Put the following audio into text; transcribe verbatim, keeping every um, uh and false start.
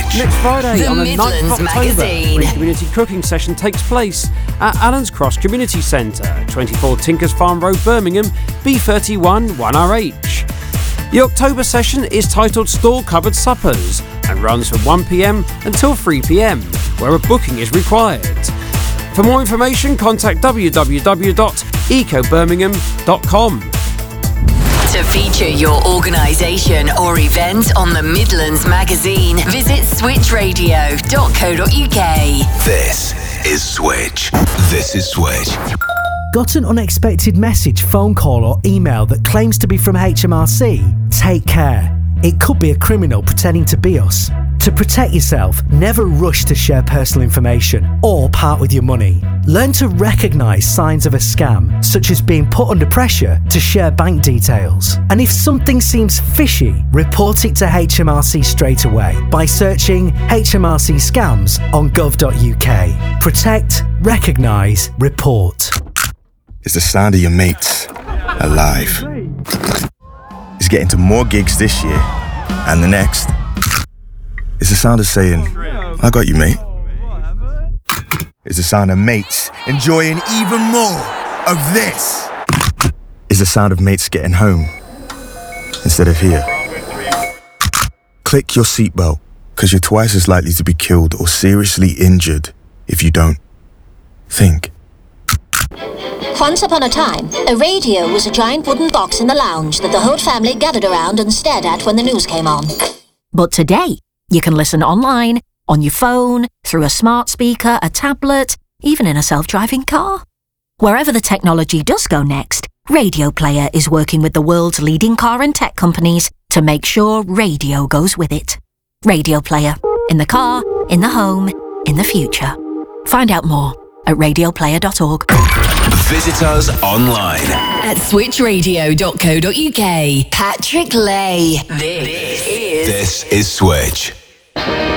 Next Friday The on the Midlands ninth of October, Magazine. a community cooking session takes place at Allens Cross Community Centre, twenty-four Tinkers Farm Road, Birmingham, B thirty-one one R H. The October session is titled Stall Cupboard Suppers and runs from one p m until three p m, where a booking is required. For more information, contact w w w dot eco birmingham dot com. To feature your organisation or event on the Midlands Magazine, visit switch radio dot co dot u k. This is Switch. This is Switch. Got an unexpected message, phone call or email that claims to be from H M R C? Take care. It could be a criminal pretending to be us. To protect yourself, never rush to share personal information or part with your money. Learn to recognise signs of a scam, such as being put under pressure to share bank details. And if something seems fishy, report it to H M R C straight away by searching H M R C scams on gov dot u k. Protect, recognise, report. It's the sound of your mates alive. It's getting to more gigs this year and the next. It's the sound of saying, I got you, mate. It's the sound of mates enjoying even more of this. It's the sound of mates getting home instead of here. Click your seatbelt, because you're twice as likely to be killed or seriously injured if you don't. Think. Once upon a time, a radio was a giant wooden box in the lounge that the whole family gathered around and stared at when the news came on. But today, you can listen online, on your phone, through a smart speaker, a tablet, even in a self-driving car. Wherever the technology does go next, Radio Player is working with the world's leading car and tech companies to make sure radio goes with it. Radio Player. In the car, in the home, in the future. Find out more at radio player dot org. Visit us online At switch radio dot co dot u k. Patrick Lay. This is This is Switch.